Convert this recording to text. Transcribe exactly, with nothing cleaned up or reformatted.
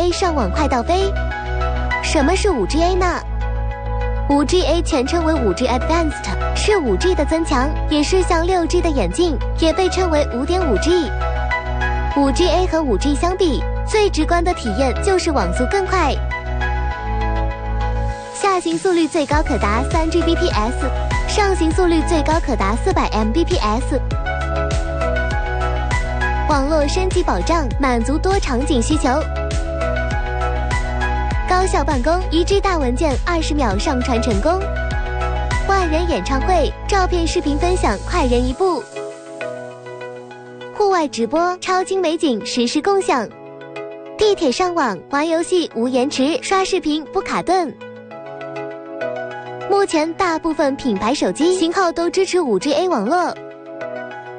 A 上网快到飞。什么是 五 G A 呢？ 五 G A 全称为 五 G Advanced， 是 五 G 的增强，也是向 六 G 的演进，也被称为 五点五 G。五 G A 和 五 G 相比，最直观的体验就是网速更快，下行速率最高可达 三 G B P S， 上行速率最高可达 四百 M B P S。 网络升级保障，满足多场景需求。高效办公，一 G 大文件二十秒上传成功。万人演唱会，照片视频分享快人一步。户外直播，超精美景实时共享。地铁上网，玩游戏无延迟，刷视频不卡顿。目前大部分品牌手机型号都支持 五 G A 网络。